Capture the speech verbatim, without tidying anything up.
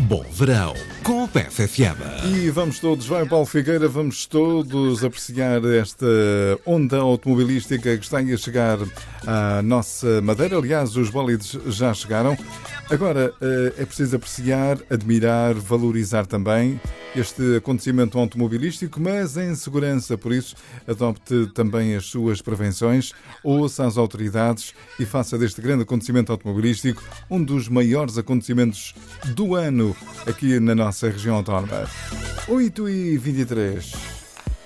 Bom verão com a P F F M. E vamos todos, vai Paulo Figueira, vamos todos apreciar esta onda automobilística que está a chegar à nossa Madeira. Aliás, os bólides já chegaram. Agora é preciso apreciar, admirar, valorizar também este acontecimento automobilístico, mas em segurança. Por isso, adopte também as suas prevenções, ouça as autoridades e faça deste grande acontecimento automobilístico um dos maiores acontecimentos do ano aqui na nossa região autónoma. oito e vinte e três.